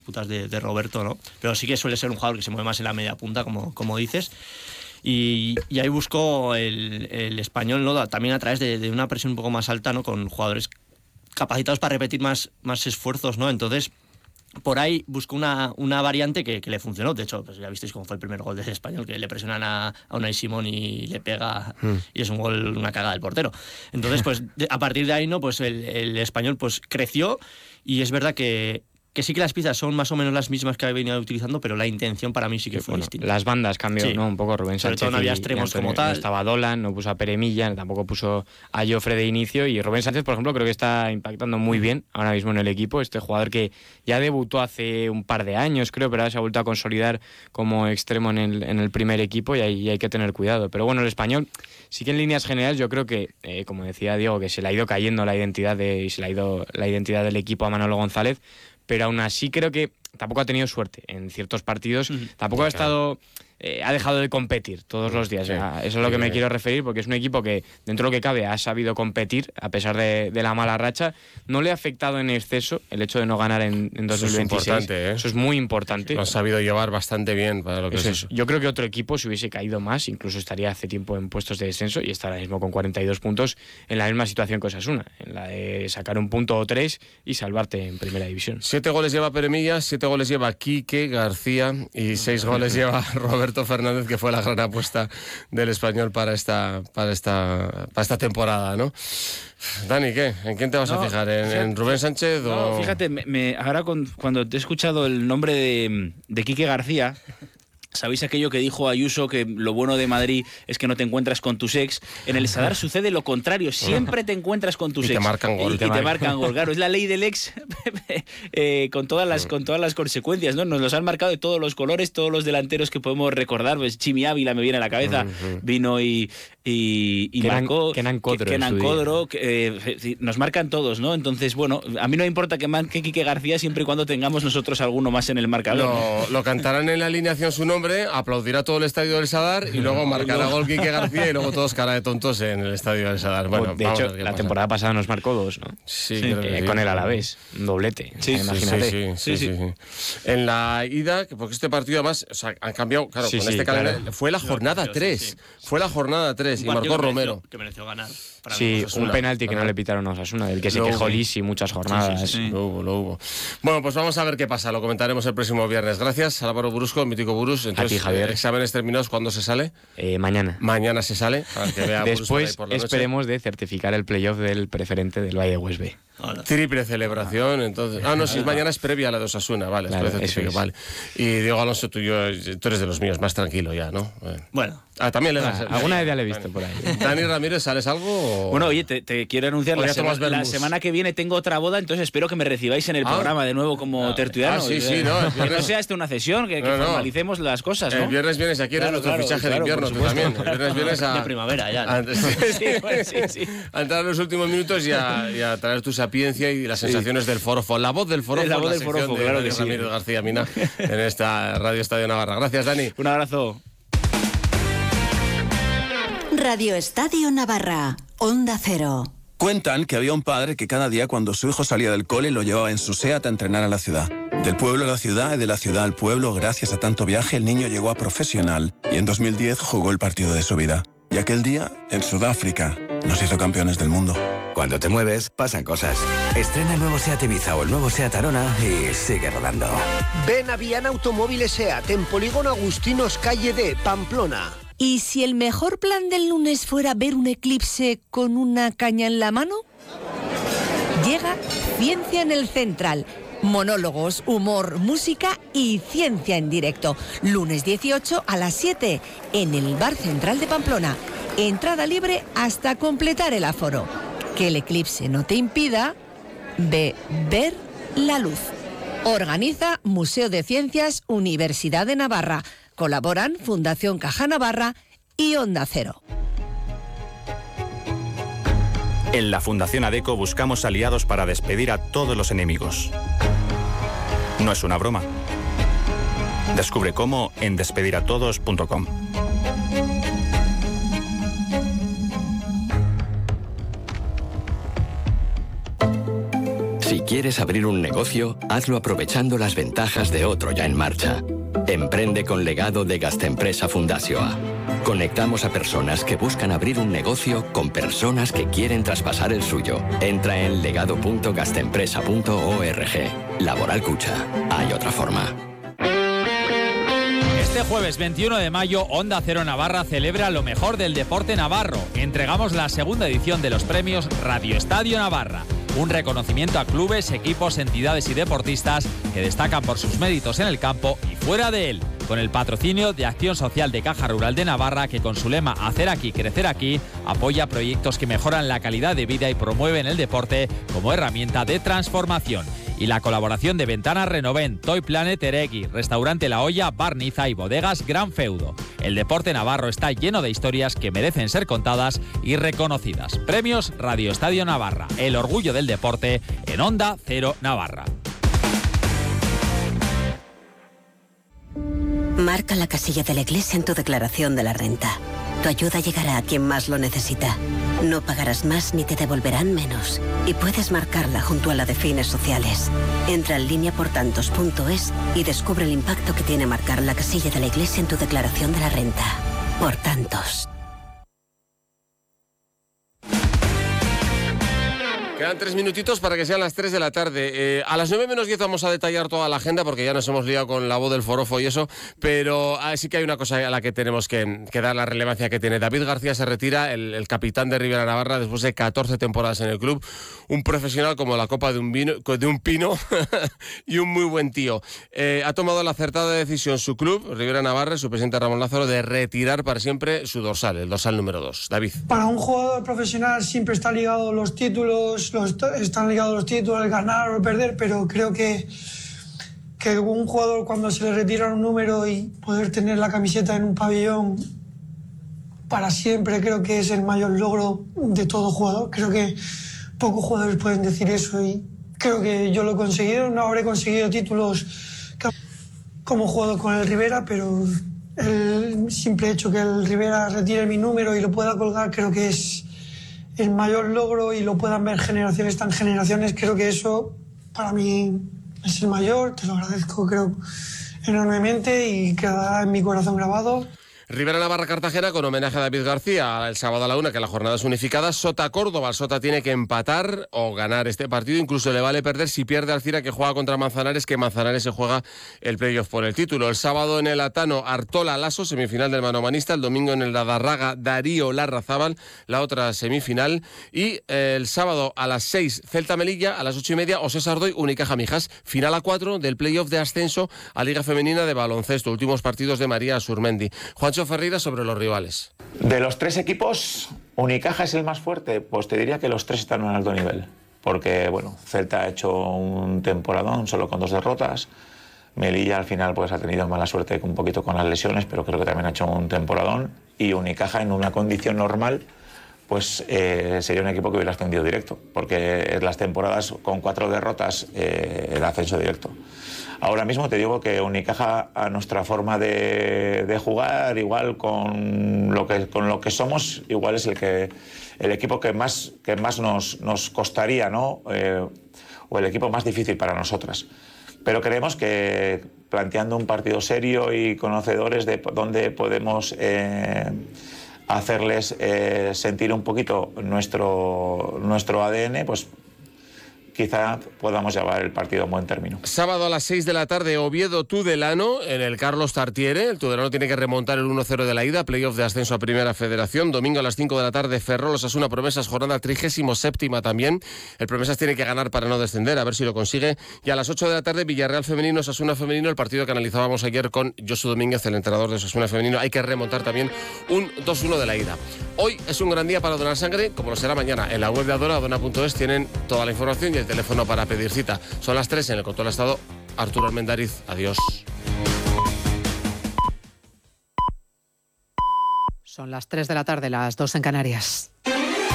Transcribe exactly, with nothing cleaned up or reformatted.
putas de, de Roberto, ¿no? Pero sí que suele ser un jugador que se mueve más en la media punta, como, como dices. Y, y ahí buscó el, el Español, ¿no? También a través de, de una presión un poco más alta, ¿no? Con jugadores capacitados para repetir más, más esfuerzos, ¿no? Entonces, por ahí buscó una, una variante que, que le funcionó. De hecho, pues ya visteis cómo fue el primer gol del Español, que le presionan a, a Unai Simón y le pega, mm. y es un gol, una cagada del portero. Entonces, pues de, a partir de ahí, ¿no? Pues el, el Español pues creció, y es verdad que que sí que las piezas son más o menos las mismas que había venido utilizando, pero la intención para mí sí que fue bueno, distinta. Las bandas cambió, sí. ¿no? Un poco Rubén Sánchez. Sobre todo no había extremos como tal. No estaba Dolan, no puso a Peremilla, tampoco puso a Jofre de inicio, y Rubén Sánchez, por ejemplo, creo que está impactando muy bien ahora mismo en el equipo. Este jugador que ya debutó hace un par de años, creo, pero ahora se ha vuelto a consolidar como extremo en el, en el primer equipo, y hay, y hay que tener cuidado. Pero bueno, el Español sí que en líneas generales yo creo que, eh, como decía Diego, que se le ha ido cayendo la identidad de, y se le ha ido la identidad del equipo a Manolo González, pero aún así creo que tampoco ha tenido suerte en ciertos partidos, uh-huh. tampoco ha estado... Eh, ha dejado de competir todos los días. Sí, eso es a lo que sí, me sí. quiero referir, porque es un equipo que, dentro de lo que cabe, ha sabido competir a pesar de, de la mala racha. No le ha afectado en exceso el hecho de no ganar en, en dos mil veintiséis. Eso es importante, ¿eh? Eso es muy importante. Lo han sabido llevar bastante bien para lo que eso es eso. Yo creo que otro equipo, si hubiese caído más, incluso estaría hace tiempo en puestos de descenso, y está ahora mismo con cuarenta y dos puntos en la misma situación que Osasuna, en la de sacar un punto o tres y salvarte en primera división. Siete goles lleva Peremilla, siete goles lleva Quique García y seis goles lleva Roberto Fernández, que fue la gran apuesta del Español para esta para esta para esta temporada, ¿no? Dani, ¿qué? ¿En quién te vas no, a fijar? ¿En, fíjate, ¿En Rubén Sánchez o...? No, fíjate, me, me, ahora con, cuando te he escuchado el nombre de, de Quique García... ¿Sabéis aquello que dijo Ayuso, que lo bueno de Madrid es que no te encuentras con tus ex? En el Sadar sucede lo contrario, siempre te encuentras con tus y ex. Te marcan gol, y, te y marcan. te marcan gol, claro, es la ley del ex eh, con, todas las, con todas las consecuencias, ¿no? Nos los han marcado de todos los colores, todos los delanteros que podemos recordar, pues Chimi Ávila me viene a la cabeza, uh-huh. vino y, y, y Kenan, marcó... Kenan Codro. Kenan Codro, que, eh, nos marcan todos, ¿no? Entonces, bueno, a mí no me importa que marque Quique García siempre y cuando tengamos nosotros alguno más en el marcador. Lo, lo cantarán en la alineación su nombre, aplaudirá todo el estadio del Sadar y luego marcará gol Quique García y luego todos cara de tontos en el estadio del Sadar. Bueno, de hecho, la pasa. temporada pasada nos marcó dos, ¿no? Sí, sí, creo que eh, sí. Con el Alavés, un doblete. Sí, imagínate. Sí sí sí, sí, sí, sí. En la ida, porque este partido además, o sea, han cambiado, claro, sí, con sí, este claro. calendario. Fue la jornada tres. Sí, sí. Fue la jornada tres y marcó que Romero. Mereció, que mereció ganar. Para sí, un penalti que no le pitaron a Osasuna, del que se quejó Lisi muchas jornadas. Sí, sí, sí. Lo hubo, lo hubo. Bueno, pues vamos a ver qué pasa, lo comentaremos el próximo viernes. Gracias, Álvaro Brusco, mítico Burus. Entonces, a ti, Javier. Exámenes terminados, ¿cuándo se sale? Eh, mañana. Mañana se sale, para que vea Después por la esperemos noche. de certificar el playoff del preferente del Valle de Huesbe. Hola. Triple celebración, entonces. Ah, no, si mañana es previa a la de Osasuna, vale. Claro, eso es. Vale. Y Diego Alonso, tú, yo, tú eres de los míos, más tranquilo ya, ¿no? Bueno. bueno. Ah, también le das. Ah, alguna idea le he visto por ahí. Dani Ramírez, ¿sales algo? O... Bueno, oye, te, te quiero anunciar, la, sema, la semana que viene tengo otra boda, entonces espero que me recibáis en el ah. programa de nuevo como ah, tertuliano. Ah, sí, sí, no. Viernes... Que no sea esto una cesión, que, que no, no. formalicemos las cosas, ¿no? El viernes vienes aquí, eres claro, nuestro claro, fichaje claro, de invierno, tú también. El viernes vienes a... De primavera ya. ¿no? A, sí, sí, bueno, sí, sí. a entrar en los últimos minutos y a, y a traer tu sapiencia y las sensaciones sí. del forofo. La voz del forofo. La voz del forofo, de claro que sí. Ramírez García Mina en esta Radio Estadio Navarra. Gracias, Dani. Un abrazo. Radio Estadio Navarra, Onda Cero. Cuentan que había un padre que cada día cuando su hijo salía del cole lo llevaba en su SEAT a entrenar a la ciudad. Del pueblo a la ciudad y de la ciudad al pueblo, gracias a tanto viaje, el niño llegó a profesional y en dos mil diez jugó el partido de su vida. Y aquel día, en Sudáfrica, nos hizo campeones del mundo. Cuando te mueves, pasan cosas. Estrena el nuevo SEAT Ibiza o el nuevo SEAT Arona y sigue rodando. Ven a Viana Automóviles SEAT en Polígono Agustinos, calle D, Pamplona. ¿Y si el mejor plan del lunes fuera ver un eclipse con una caña en la mano? Llega Ciencia en el Central. Monólogos, humor, música y ciencia en directo. Lunes dieciocho a las siete en el Bar Central de Pamplona. Entrada libre hasta completar el aforo. Que el eclipse no te impida ve ver la luz. Organiza Museo de Ciencias Universidad de Navarra. Colaboran Fundación Caja Navarra y Onda Cero. En la Fundación ADECO buscamos aliados para despedir a todos los enemigos. No es una broma. Descubre cómo en despediratodos punto com. Si quieres abrir un negocio, hazlo aprovechando las ventajas de otro ya en marcha. Emprende con legado de Gastempresa Fundación. Conectamos a personas que buscan abrir un negocio con personas que quieren traspasar el suyo. Entra en legado punto gastempresa punto org. Laboral Cucha. Hay otra forma. Este jueves veintiuno de mayo, Onda Cero Navarra celebra lo mejor del deporte navarro. Entregamos la segunda edición de los premios Radio Estadio Navarra. Un reconocimiento a clubes, equipos, entidades y deportistas que destacan por sus méritos en el campo y fuera de él. Con el patrocinio de Acción Social de Caja Rural de Navarra, que con su lema Hacer aquí, crecer aquí, apoya proyectos que mejoran la calidad de vida y promueven el deporte como herramienta de transformación. Y la colaboración de Ventanas Renoven, Toy Planet Eregui, Restaurante La Olla, Barniza y Bodegas Gran Feudo. El deporte navarro está lleno de historias que merecen ser contadas y reconocidas. Premios Radio Estadio Navarra, el orgullo del deporte en Onda Cero Navarra. Marca la casilla de la Iglesia en tu declaración de la renta. Tu ayuda llegará a quien más lo necesita. No pagarás más ni te devolverán menos. Y puedes marcarla junto a la de fines sociales. Entra en línea por tantos punto es y descubre el impacto que tiene marcar la casilla de la Iglesia en tu declaración de la renta. Por tantos. Quedan tres minutitos para que sean las tres de la tarde. Eh, a las nueve menos diez vamos a detallar toda la agenda porque ya nos hemos liado con la voz del forofo y eso, pero ah, sí que hay una cosa a la que tenemos que, que dar la relevancia que tiene. David García se retira, el, el capitán de Ribera Navarra, después de catorce temporadas en el club. Un profesional como la copa de un, vino, de un pino y un muy buen tío. Eh, ha tomado la acertada decisión su club, Ribera Navarra, su presidente Ramón Lázaro, de retirar para siempre su dorsal, el dorsal número dos. David. Para un jugador profesional siempre está ligado los títulos, Los, están ligados los títulos, el ganar o el perder, pero creo que, que un jugador cuando se le retira un número y poder tener la camiseta en un pabellón para siempre, creo que es el mayor logro de todo jugador. Creo que pocos jugadores pueden decir eso y creo que yo lo he conseguido. No habré conseguido títulos como jugador con el Ribera, pero el simple hecho que el Ribera retire mi número y lo pueda colgar creo que es el mayor logro y lo puedan ver generaciones tan generaciones. Creo que eso para mí es el mayor, te lo agradezco creo enormemente y quedará en mi corazón grabado. Ribera Navarra Cartagena con homenaje a David García el sábado a la una, que la jornada es unificada. Sota Córdoba, el Sota tiene que empatar o ganar este partido, incluso le vale perder si pierde Alcira, que juega contra Manzanares, que Manzanares se juega el playoff por el título. El sábado en el Atano, Artola Lasso, semifinal del manomanista. El domingo en el Ladarraga, Darío Larrazábal, la otra semifinal. Y eh, el sábado a las seis, Celta Melilla, a las ocho y media, Osés Ardoy, Unicaja Mijas. Final a cuatro del playoff de ascenso a Liga Femenina de Baloncesto. Últimos partidos de María Surmendi. Juancho Ferreira sobre los rivales. De los tres equipos, Unicaja es el más fuerte. Pues te diría que los tres están en un alto nivel. Porque, bueno, Celta ha hecho un temporadón solo con dos derrotas. Melilla al final pues ha tenido mala suerte un poquito con las lesiones, pero creo que también ha hecho un temporadón. Y Unicaja en una condición normal pues eh, sería un equipo que hubiera ascendido directo, porque en las temporadas con cuatro derrotas eh, el ascenso directo. Ahora mismo te digo que Unicaja, a nuestra forma de, de jugar, igual con lo que con lo que somos, igual es el que el equipo que más que más nos, nos costaría, ¿no? Eh, o el equipo más difícil para nosotras. Pero creemos que planteando un partido serio y conocedores de dónde podemos eh, hacerles eh, sentir un poquito nuestro, nuestro A D N, pues quizá podamos llevar el partido a un buen término. Sábado a las seis de la tarde, Oviedo-Tudelano, en el Carlos Tartiere. El Tudelano tiene que remontar el uno cero de la ida, playoff de ascenso a Primera Federación. Domingo a las cinco de la tarde, Ferrol-Osasuna Promesas, jornada trigésimo séptima también. El Promesas tiene que ganar para no descender, a ver si lo consigue. Y a las ocho de la tarde, Villarreal Femenino, Osasuna Femenino, el partido que analizábamos ayer con Josu Domínguez, el entrenador de Osasuna Femenino. Hay que remontar también un dos uno de la ida. Hoy es un gran día para donar sangre, como lo será mañana. En la web de Adona, adona punto es, tienen toda la información y el teléfono para pedir cita. Son las tres en el Control Estado. Arturo Armendariz, adiós. Son las tres de la tarde, las dos en Canarias.